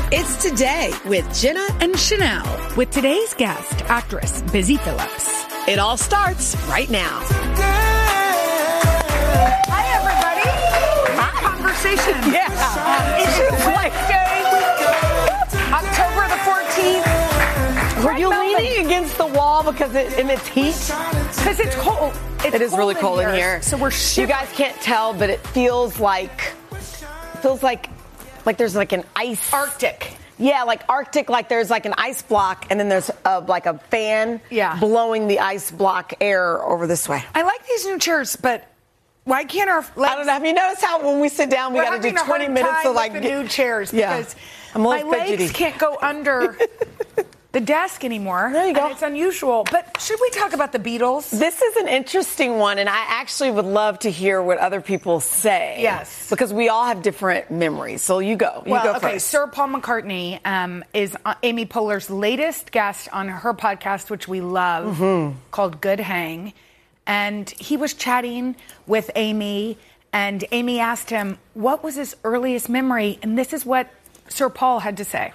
It's Today with Jenna and Chanel, with today's guest, actress Busy Phillips. It all starts right now. Hi, everybody. Hi. Conversation. Yeah. It's Wednesday, October the 14th. Were you leaning against the wall because it's heat? Because it's cold. It is really cold in here. So we're You guys can't tell, but it feels like there's like an ice. Arctic. Yeah, like Arctic, like there's like an ice block, and then there's like a fan blowing the ice block air over this way. I like these new chairs, but why can't our legs... I don't know. Have you noticed how when we sit down, we got to do 20 minutes of like the new chairs because my legs can't go under the desk anymore. There you go. And it's unusual. But should we talk about the Beatles? This is an interesting one, and I actually would love to hear what other people say. Yes. Because we all have different memories. So you go. You go first. Sir Paul McCartney is Amy Poehler's latest guest on her podcast, which we love, called Good Hang. And he was chatting with Amy, and Amy asked him, what was his earliest memory? And this is what Sir Paul had to say.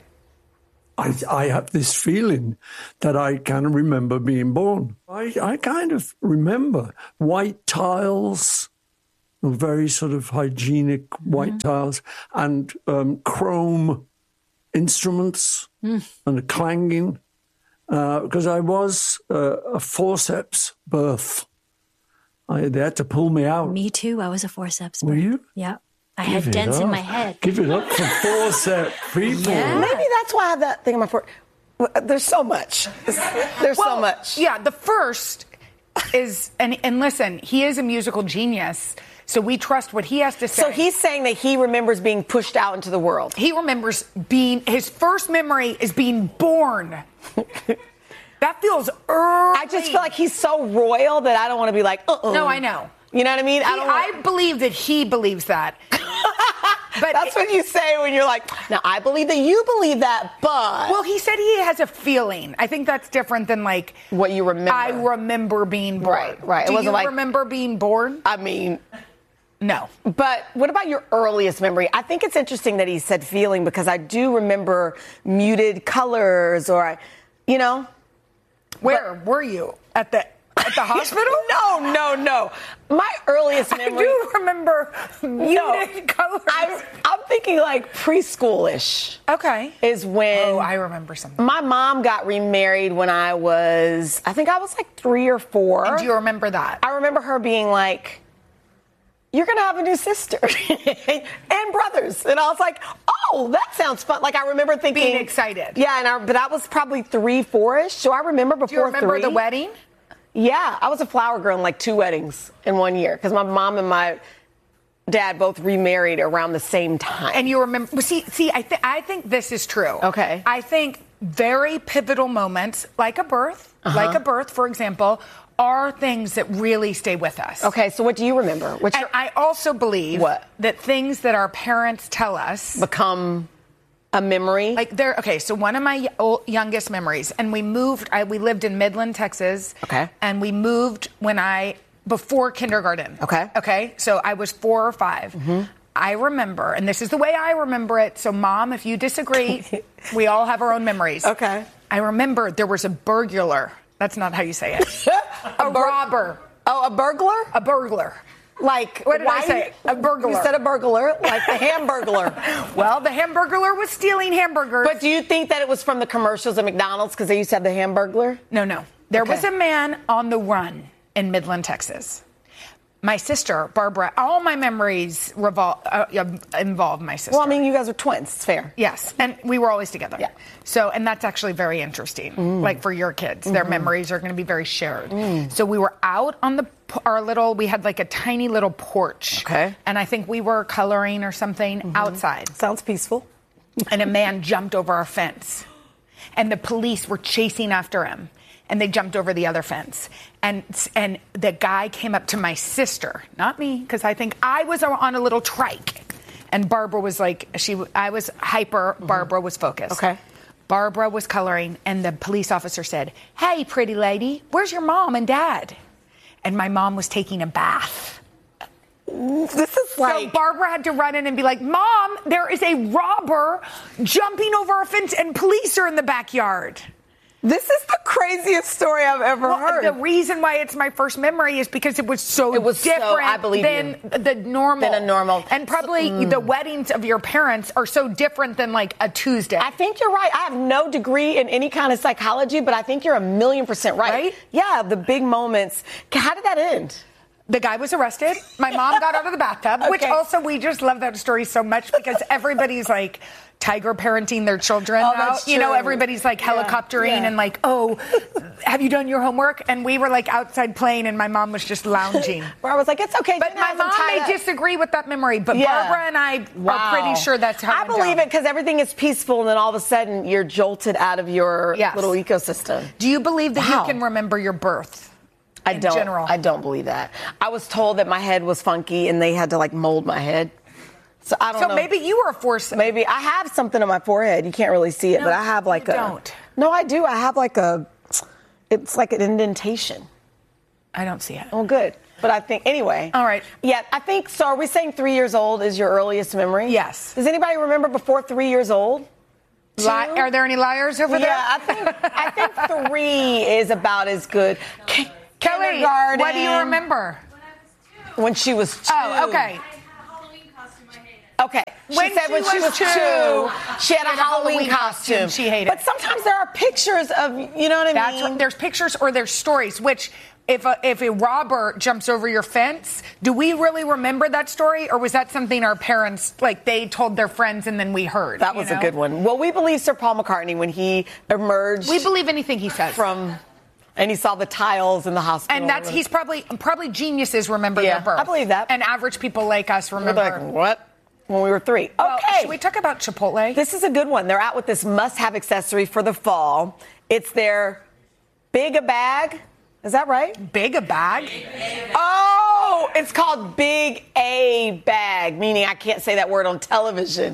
I have this feeling that I kind of remember being born. I kind of remember white tiles, very sort of hygienic white tiles, and chrome instruments and a clanging, because I was a forceps birth. They had to pull me out. Me too. I was a forceps birth. Were you? Yeah. I had dents in my head. Give it up for forceps people. Yeah. Maybe that's why I have that thing in my forehead. There's so much. There's so much. Yeah, the first is, and listen, he is a musical genius, so we trust what he has to say. So he's saying that he remembers being pushed out into the world. He remembers his first memory is being born. That feels early. I just feel like he's so royal that I don't want to be like, No, I know. You know what I mean? I believe that he believes that. But that's what you say when you're like, now I believe that you believe that, but... Well, he said he has a feeling. I think that's different than like... What you remember. I remember being born. Right. Do you remember being born? I mean... No. But what about your earliest memory? I think it's interesting that he said feeling because I do remember muted colors or, you know... Where were you? At the hospital? No. My earliest memory... I do remember muted colors. I'm thinking like preschoolish. Okay. Is when... Oh, I remember something. My mom got remarried when I think I was like 3 or 4. And do you remember that? I remember her being like, you're going to have a new sister and brothers. And I was like, oh, that sounds fun. Like I remember thinking... Being excited. Yeah, but I was probably 3, 4-ish. So I remember before 3. Do you remember the wedding? Yeah, I was a flower girl in like 2 weddings in 1 year because my mom and my dad both remarried around the same time. And you remember? See, I think this is true. Okay. I think very pivotal moments, like a birth, for example, are things that really stay with us. Okay, so what do you remember? I also believe that things that our parents tell us become a memory? So one of my youngest memories, and we lived in Midland, Texas. Okay. And we moved before kindergarten. Okay. So I was 4 or 5. Mm-hmm. I remember, and this is the way I remember it. So Mom, if you disagree, we all have our own memories. Okay. I remember there was a burglar. That's not how you say it. a robber. Oh, a burglar? A burglar. Like, what did I say? A burglar. You said a burglar, like the Hamburglar. Well, the Hamburglar was stealing hamburgers. But do you think that it was from the commercials at McDonald's because they used to have the Hamburglar? No. There was a man on the run in Midland, Texas. My sister, Barbara, all my memories involve my sister. Well, I mean, you guys are twins. It's fair. Yes, and we were always together. Yeah. So, and that's actually very interesting. Like for your kids, their memories are going to be very shared. So we were out on we had like a tiny little porch. Okay. And I think we were coloring or something outside. Sounds peaceful. And a man jumped over our fence. And the police were chasing after him. And they jumped over the other fence. And the guy came up to my sister, not me, because I think I was on a little trike. And Barbara was like, I was hyper, Barbara was focused. Okay. Barbara was coloring, and the police officer said, "Hey, pretty lady, where's your mom and dad?" And my mom was taking a bath. This is like... So Barbara had to run in and be like, Mom, there is a robber jumping over a fence and police are in the backyard. This is the craziest story I've ever heard. The reason why it's my first memory is because it was so different I believe than the normal. Than a normal. And probably the weddings of your parents are so different than like a Tuesday. I think you're right. I have no degree in any kind of psychology, but I think you're 1,000,000% right. Yeah, the big moments. How did that end? The guy was arrested. My mom got out of the bathtub, which also we just love that story so much because everybody's like tiger parenting their children out. You know, everybody's like helicoptering and like, oh, have you done your homework? And we were like outside playing and my mom was just lounging. Where I was like, it's okay. But my mom may disagree with that memory, but Barbara and I are pretty sure that's how I believe it because everything is peaceful and then all of a sudden you're jolted out of your little ecosystem. Do you believe that you can remember your birth? I don't believe that. I was told that my head was funky and they had to like mold my head. So I don't know. So maybe you were a force. Maybe I have something on my forehead. You can't really see it, but I have like No, I do. I have like it's like an indentation. I don't see it. Oh, good. But I think, anyway. All right. Yeah, I think, so are we saying 3 years old is your earliest memory? Yes. Does anybody remember before 3 years old? Are there any liars over there? Yeah, I think 3 is about as good. Kelly, what do you remember? When she was 2. Oh, okay. Okay. She said when she was 2, she had a Halloween costume. She hated. But sometimes there are pictures of, you know what I mean? There's pictures or there's stories, which if a robber jumps over your fence, do we really remember that story? Or was that something our parents, like they told their friends and then we heard? That was a good one. Well, we believe Sir Paul McCartney when he emerged. We believe anything he says. And he saw the tiles in the hospital. And he's probably geniuses remember their birth. I believe that. And average people like us remember. Like, what? When we were 3. Well, okay. Should we talk about Chipotle? This is a good one. They're out with this must-have accessory for the fall. It's their Big-A-Bag. Is that right? Big-A-Bag? Oh, it's called Big A Bag, meaning I can't say that word on television.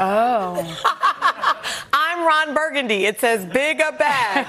Oh. I'm Ron Burgundy. It says Big-A-Bag.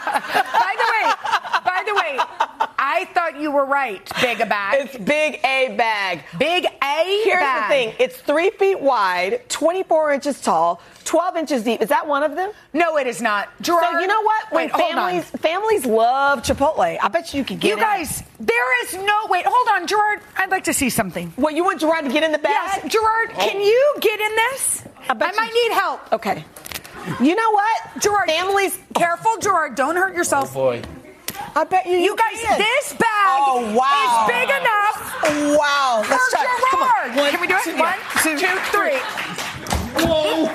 By the way, I thought you were right. Big-A-Bag. It's Big A Bag. Big A Here's Bag. the thing. It's 3 feet wide, 24 inches tall, 12 inches deep. Is that one of them? No, it is not. Gerard, so you know what? When families love Chipotle, I bet you could get You guys, there is no... Wait, hold on, Gerard. I'd like to see something. What, you want Gerard to get in the bag? Yes. Gerard, can you get in this? I might need help. Okay. You know what? Gerard, families... Careful, Gerard. Don't hurt yourself. Oh, boy. I bet you guys, can. this bag is big enough. Wow. Let's try. Gerard. Come on. Can we do it? 1, 2, 3. Whoa.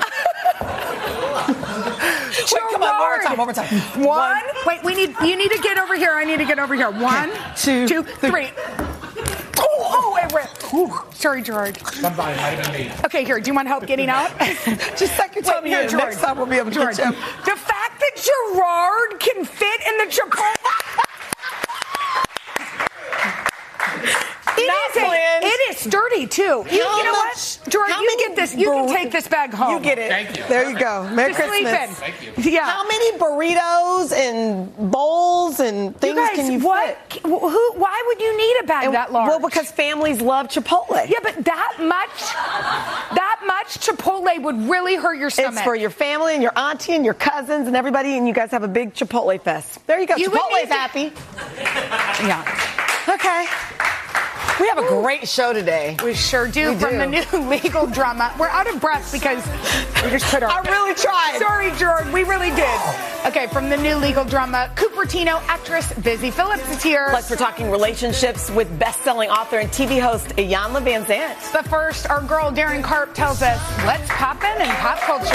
Wait, come on. One more time. 1. Wait, you need to get over here. I need to get over here. 1, 2, 3. Oh, it ripped. Sorry, Gerard. Somebody might have been me. Okay, here. Do you want help getting out? Just second time here. Next time we'll be able to get you. The fact that Gerard can fit in the Chipotle. It is sturdy, too. You know what? Gerard, you get this. You can take this bag home. You get it. Thank you. There you go. Merry Christmas. Thank you. Yeah. How many burritos and bowls and things can you fit? Why would you need a bag that large? Well, because families love Chipotle. Yeah, but that much Chipotle would really hurt your stomach. It's for your family and your auntie and your cousins and everybody, and you guys have a big Chipotle fest. There you go. Chipotle's happy. Yeah. Okay. We have a great show today. We sure do. From the new legal drama. We're out of breath because we just put our... I really tried. Sorry, Gerard. We really did. Okay, from the new legal drama, Cupertino actress Busy Phillips is here. Plus, we're talking relationships with best-selling author and TV host Iyanla Vanzant. But first, our girl Darren Karp tells us, let's pop in pop culture.